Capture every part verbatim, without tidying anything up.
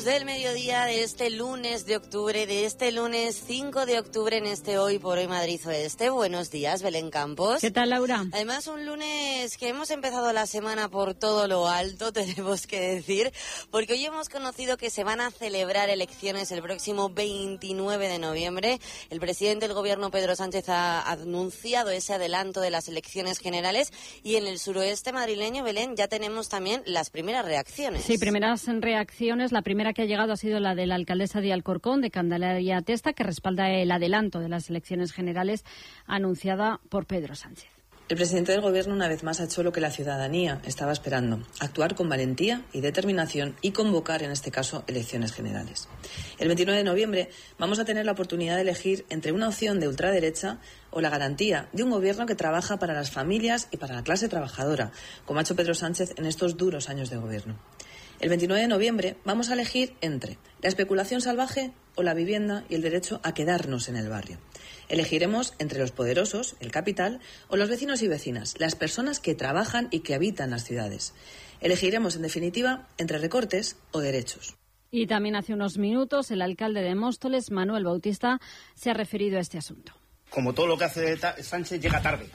del mediodía de este lunes de octubre, de este lunes cinco de octubre en este Hoy por Hoy Madrid Oeste. Buenos días, Belén Campos. ¿Qué tal, Laura? Además, un lunes que hemos empezado la semana por todo lo alto, tenemos que decir, porque hoy hemos conocido que se van a celebrar elecciones el próximo veintinueve de noviembre. El presidente del Gobierno, Pedro Sánchez, ha anunciado ese adelanto de las elecciones generales y en el suroeste madrileño, Belén, ya tenemos también las primeras reacciones. Sí, primeras reacciones. La primera que ha llegado ha sido la de la alcaldesa de Alcorcón, de Candelaria Testa, que respalda el adelanto de las elecciones generales anunciada por Pedro Sánchez. El presidente del Gobierno una vez más ha hecho lo que la ciudadanía estaba esperando: actuar con valentía y determinación y convocar, en este caso, elecciones generales. El veintinueve de noviembre vamos a tener la oportunidad de elegir entre una opción de ultraderecha o la garantía de un Gobierno que trabaja para las familias y para la clase trabajadora, como ha hecho Pedro Sánchez en estos duros años de Gobierno. El veintinueve de noviembre vamos a elegir entre la especulación salvaje o la vivienda y el derecho a quedarnos en el barrio. Elegiremos entre los poderosos, el capital, o los vecinos y vecinas, las personas que trabajan y que habitan las ciudades. Elegiremos, en definitiva, entre recortes o derechos. Y también hace unos minutos el alcalde de Móstoles, Manuel Bautista, se ha referido a este asunto. Como todo lo que hace Sánchez, llega tarde.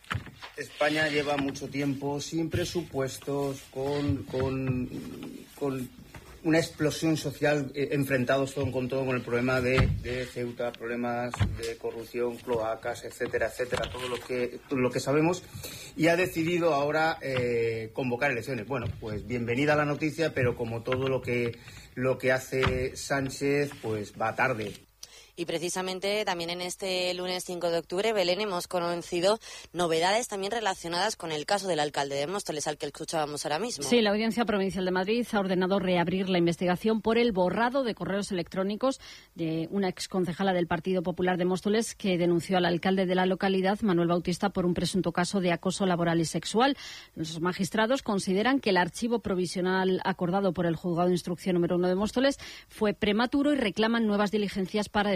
España lleva mucho tiempo sin presupuestos, con, con, con una explosión social, eh, enfrentados todo con todo con el problema de, de Ceuta, problemas de corrupción, cloacas, etcétera, etcétera, todo lo que, todo lo que sabemos, y ha decidido ahora eh, convocar elecciones. Bueno, pues bienvenida a la noticia, pero como todo lo que, lo que hace Sánchez, pues va tarde. Y precisamente también en este lunes cinco de octubre, Belén, hemos conocido novedades también relacionadas con el caso del alcalde de Móstoles, al que escuchábamos ahora mismo. Sí, la Audiencia Provincial de Madrid ha ordenado reabrir la investigación por el borrado de correos electrónicos de una exconcejala del Partido Popular de Móstoles que denunció al alcalde de la localidad, Manuel Bautista, por un presunto caso de acoso laboral y sexual. Los magistrados consideran que el archivo provisional acordado por el Juzgado de Instrucción número uno de Móstoles fue prematuro y reclaman nuevas diligencias para